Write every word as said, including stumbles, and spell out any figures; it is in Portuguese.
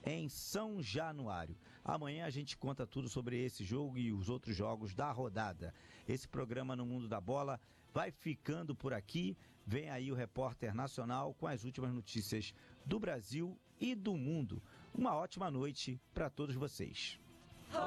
em São Januário. Amanhã a gente conta tudo sobre esse jogo e os outros jogos da rodada. Esse programa No Mundo da Bola vai ficando por aqui. Vem aí o Repórter Nacional com as últimas notícias do Brasil e do mundo. Uma ótima noite para todos vocês.